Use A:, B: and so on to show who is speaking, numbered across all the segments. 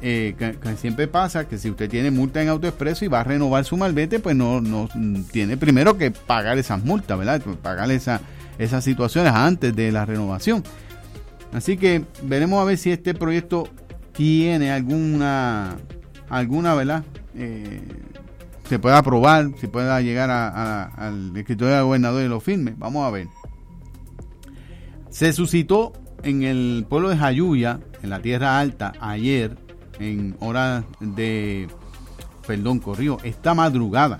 A: que siempre pasa que si usted tiene multa en AutoExpreso y va a renovar su malvete, pues no tiene primero que pagar esas multas, ¿verdad? Pagar esas situaciones antes de la renovación. Así que veremos a ver si este proyecto tiene alguna ¿verdad? Se pueda aprobar, si pueda llegar al escritorio del gobernador y lo firme. Vamos a ver. Se suscitó en el pueblo de Jayuya, en la Tierra Alta, ayer, en horas de, esta madrugada,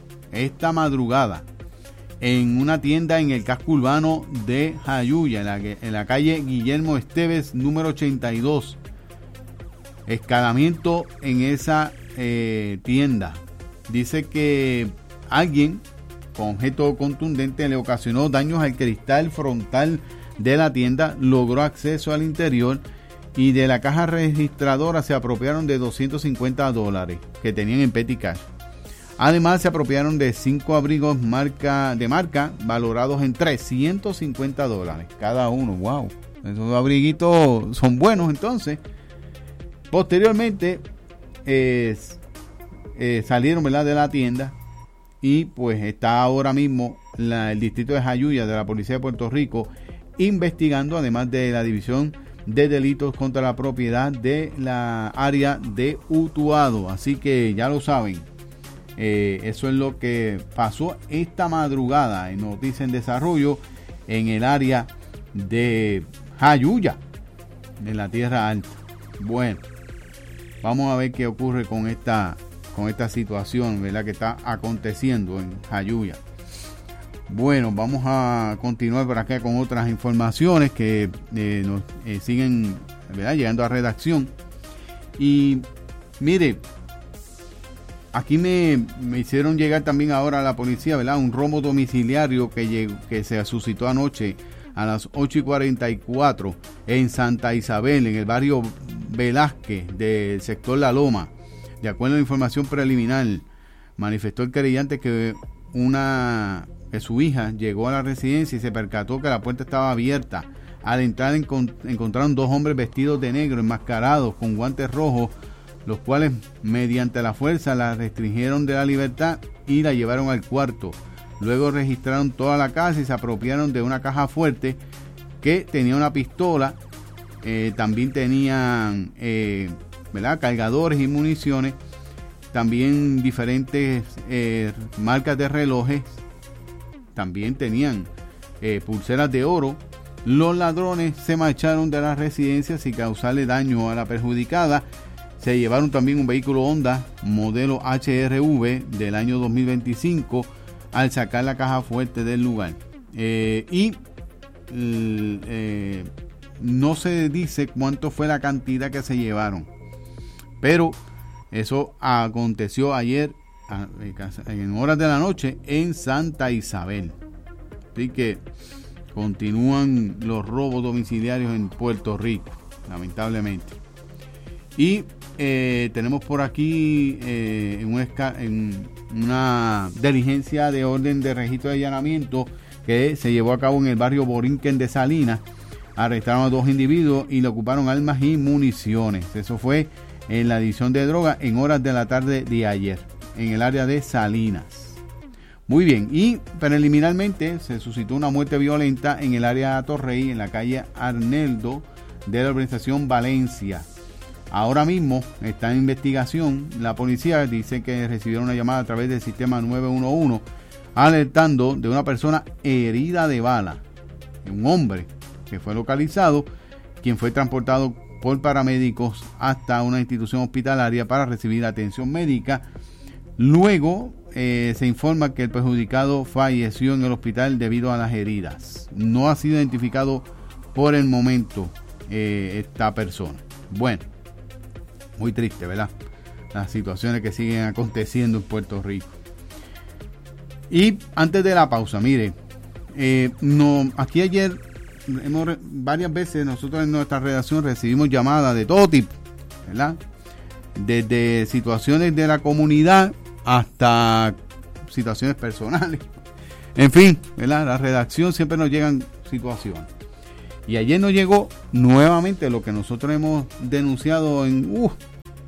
A: en una tienda en el casco urbano de Jayuya, en la calle Guillermo Esteves, número 82. Escalamiento en esa tienda. Dice que alguien con objeto contundente le ocasionó daños al cristal frontal de la tienda, logró acceso al interior y de la caja registradora se apropiaron de $250 que tenían en petty cash. Además se apropiaron de 5 abrigos de marca valorados en $350 cada uno. Wow, esos abriguitos son buenos. Entonces posteriormente salieron, ¿verdad?, de la tienda y pues está ahora mismo el distrito de Jayuya de la Policía de Puerto Rico investigando, además de la División de Delitos contra la Propiedad de la área de Utuado. Así que ya lo saben, eso es lo que pasó esta madrugada en Noticias en Desarrollo en el área de Jayuya, en la Tierra Alta. Bueno, vamos a ver qué ocurre con esta situación, ¿verdad?, que está aconteciendo en Jayuya. Bueno, vamos a continuar por acá con otras informaciones que nos siguen, ¿verdad?, llegando a redacción. Y mire, aquí me hicieron llegar también ahora a la policía, ¿verdad?, un robo domiciliario que se suscitó anoche a las 8:44 en Santa Isabel, en el barrio Velázquez del sector La Loma. De acuerdo a la información preliminar, manifestó el querellante que su hija llegó a la residencia y se percató que la puerta estaba abierta. Al entrar encontraron 2 hombres vestidos de negro, enmascarados, con guantes rojos, los cuales mediante la fuerza la restringieron de la libertad y la llevaron al cuarto. Luego registraron toda la casa y se apropiaron de una caja fuerte que tenía una pistola. También tenían ¿verdad?, cargadores y municiones. También diferentes marcas de relojes. También tenían pulseras de oro. Los ladrones se marcharon de la residencia sin causarle daño a la perjudicada. Se llevaron también un vehículo Honda modelo HR-V del año 2025 al sacar la caja fuerte del lugar. No se dice cuánto fue la cantidad que se llevaron, pero eso aconteció ayer en horas de la noche en Santa Isabel. Así que continúan los robos domiciliarios en Puerto Rico, lamentablemente. Y tenemos por aquí en una diligencia de orden de registro de allanamiento que se llevó a cabo en el barrio Borinquen de Salinas. Arrestaron a 2 individuos y le ocuparon armas y municiones. Eso fue en la división de drogas en horas de la tarde de ayer, en el área de Salinas. Muy bien, y preliminarmente se suscitó una muerte violenta en el área de Atorrey, en la calle Arneldo de la urbanización Valencia. Ahora mismo está en investigación. La policía dice que recibieron una llamada a través del sistema 911 alertando de una persona herida de bala, un hombre que fue localizado, quien fue transportado por paramédicos hasta una institución hospitalaria para recibir atención médica. Luego se informa que el perjudicado falleció en el hospital debido a las heridas. No ha sido identificado por el momento esta persona. Bueno, muy triste, ¿verdad?, las situaciones que siguen aconteciendo en Puerto Rico. Y antes de la pausa, mire, aquí ayer varias veces nosotros en nuestra redacción recibimos llamadas de todo tipo, ¿verdad?, desde situaciones de la comunidad hasta situaciones personales. En fin, ¿verdad?, la redacción siempre nos llegan situaciones. Y ayer nos llegó nuevamente lo que nosotros hemos denunciado en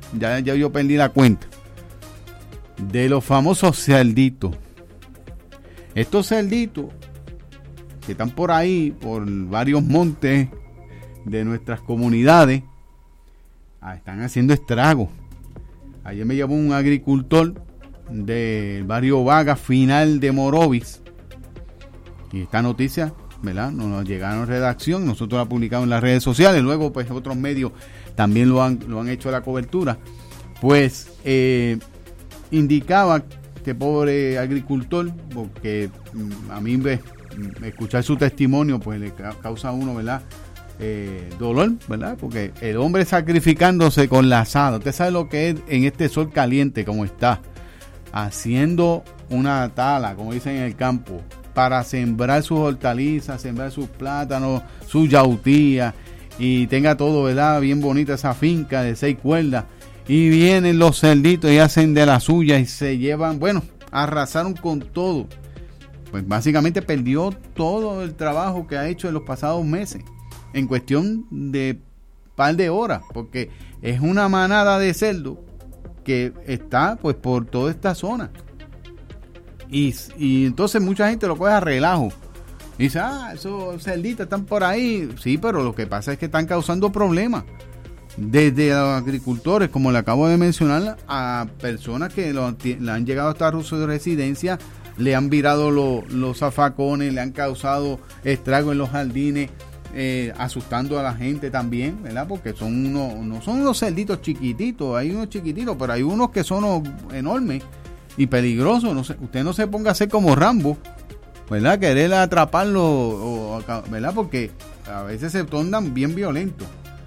A: ya yo perdí la cuenta, de los famosos cerditos. Estos cerditos que están por ahí, por varios montes de nuestras comunidades, están haciendo estragos. Ayer me llamó un agricultor del barrio Vaga Final de Morovis, y esta noticia, ¿verdad?, nos llegaron a redacción, nosotros la publicamos en las redes sociales, luego pues otros medios también lo han hecho la cobertura. Pues indicaba este pobre agricultor, porque a mí escuchar su testimonio pues le causa a uno, ¿verdad?, dolor, ¿verdad? Porque el hombre sacrificándose con la azada, usted sabe lo que es en este sol caliente como está, haciendo una tala, como dicen en el campo, para sembrar sus hortalizas, sembrar sus plátanos, su yautía, y tenga todo, ¿verdad?, bien bonita esa finca de 6 cuerdas, y vienen los cerditos y hacen de la suya y se llevan, bueno, arrasaron con todo. Pues básicamente perdió todo el trabajo que ha hecho en los pasados meses, en cuestión de par de horas, porque es una manada de cerdo que está pues por toda esta zona, y entonces mucha gente lo coge a relajo y dice, esos cerditos están por ahí. Sí, pero lo que pasa es que están causando problemas desde los agricultores, como le acabo de mencionar, a personas que le han llegado hasta su residencia, le han virado los zafacones, le han causado estragos en los jardines, asustando a la gente también, ¿verdad? Porque no son unos cerditos chiquititos, hay unos chiquititos, pero hay unos que son enormes y peligrosos. Usted no se ponga a hacer como Rambo, ¿verdad?, querer atraparlo, ¿verdad?, porque a veces se tornan bien violentos.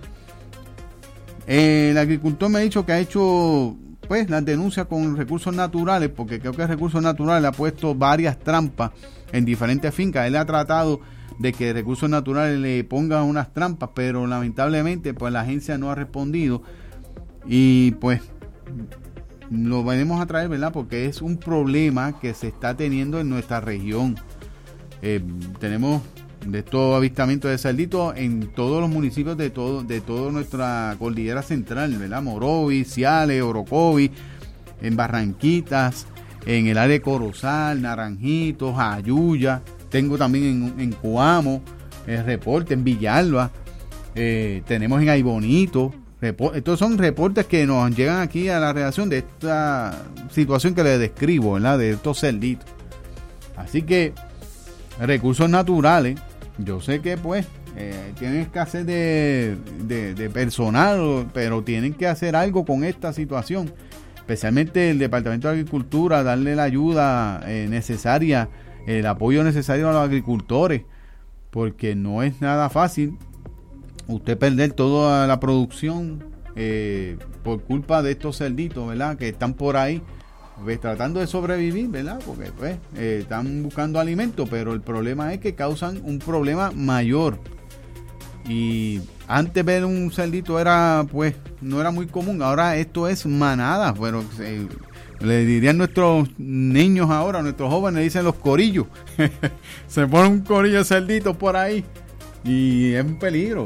A: El agricultor me ha dicho que ha hecho pues las denuncias con Recursos Naturales, porque creo que Recursos Naturales ha puesto varias trampas en diferentes fincas. Él ha tratado de que Recursos Naturales le ponga unas trampas, pero lamentablemente pues la agencia no ha respondido, y pues lo venimos a traer, ¿verdad?, porque es un problema que se está teniendo en nuestra región. Tenemos de estos avistamientos de cerditos en todos los municipios de toda nuestra cordillera central, ¿verdad? Morovis, Ciales, Orocovis, en Barranquitas, en el área de Corozal, Naranjito, Jayuya. Tengo también en Coamo, reporte en Villalba, tenemos en Aybonito. Estos son reportes que nos llegan aquí a la redacción de esta situación que les describo, ¿verdad?, de estos cerditos. Así que Recursos Naturales, yo sé que pues tienen escasez de personal, pero tienen que hacer algo con esta situación, especialmente el Departamento de Agricultura, darle la ayuda necesaria, el apoyo necesario a los agricultores, porque no es nada fácil usted perder toda la producción por culpa de estos cerditos, ¿verdad?, que están por ahí pues tratando de sobrevivir, ¿verdad?, porque pues están buscando alimento, pero el problema es que causan un problema mayor. Y antes ver un cerdito no era muy común, ahora esto es manada. Pero le dirían nuestros niños ahora, nuestros jóvenes dicen los corillos. Se pone un corillo de cerditos por ahí y es un peligro.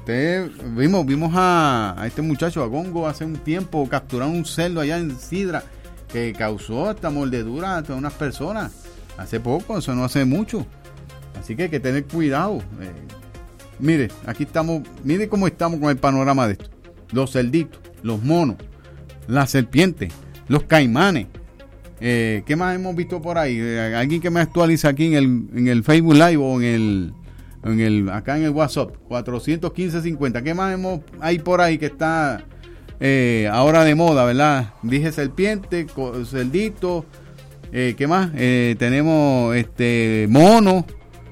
A: Vimos a este muchacho, a Gongo, hace un tiempo capturaron un cerdo allá en Sidra que causó hasta mordedura a unas personas hace poco, eso no hace mucho. Así que hay que tener cuidado. Mire, aquí estamos, mire cómo estamos con el panorama de esto. Los cerditos, los monos, las serpientes, los caimanes. ¿Qué más hemos visto por ahí? Alguien que me actualiza aquí en el Facebook Live o acá en el WhatsApp, 415-50. ¿Qué más hay por ahí que está ahora de moda, ¿verdad? Dije serpiente, cerdito, ¿qué más? Tenemos mono,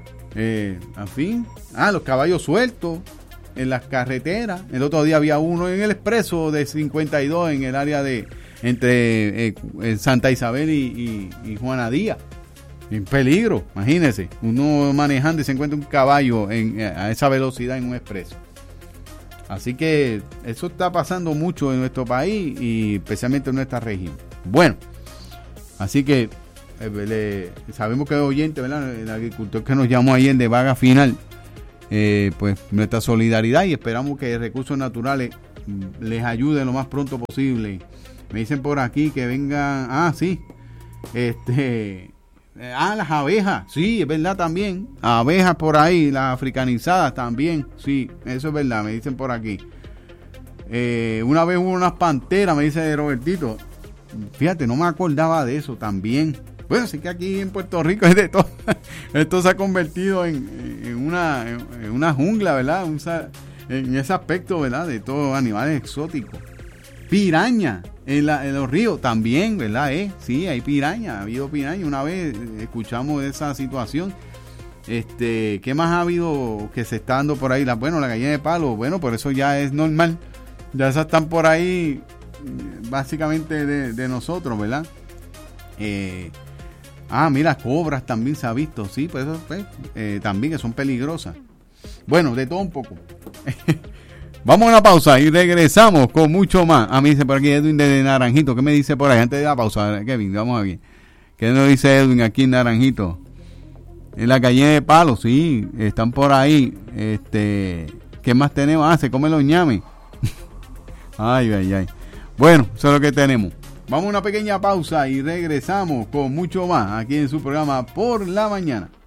A: en fin, los caballos sueltos en las carreteras. El otro día había uno en el expreso de 52 en el área entre Santa Isabel y Juana Díaz. En peligro, imagínense, uno manejando y se encuentra un caballo a esa velocidad en un expreso. Así que eso está pasando mucho en nuestro país y especialmente en nuestra región. Bueno, así que sabemos que es oyente, ¿verdad?, el agricultor que nos llamó ayer de Vaga Final, pues nuestra solidaridad, y esperamos que Recursos Naturales les ayude lo más pronto posible. Me dicen por aquí que vengan, sí, las abejas, sí, es verdad también, abejas por ahí, las africanizadas también, sí, eso es verdad, me dicen por aquí. Una vez hubo unas panteras, me dice Robertito, fíjate, no me acordaba de eso también. Bueno, sí que aquí en Puerto Rico es de todo. Esto se ha convertido en una jungla, ¿verdad? En ese aspecto, ¿verdad? De todos animales exóticos. Piraña en los ríos también, ¿verdad? Sí, hay piraña, ha habido piraña. Una vez escuchamos de esa situación. ¿Qué más ha habido que se está dando por ahí? La gallina de palo. Bueno, por eso ya es normal. Ya esas están por ahí básicamente de nosotros, ¿verdad? Mira, cobras también se ha visto, sí, pues eso también que son peligrosas. Bueno, de todo un poco. Vamos a una pausa y regresamos con mucho más. Me dice por aquí Edwin de Naranjito. ¿Qué me dice por ahí antes de la pausa, Kevin? Vamos a ver. ¿Qué nos dice Edwin aquí en Naranjito? En la gallina de palo, sí, están por ahí. ¿Qué más tenemos? Se comen los ñames. Ay. Bueno, eso es lo que tenemos. Vamos a una pequeña pausa y regresamos con mucho más aquí en su programa Por la Mañana.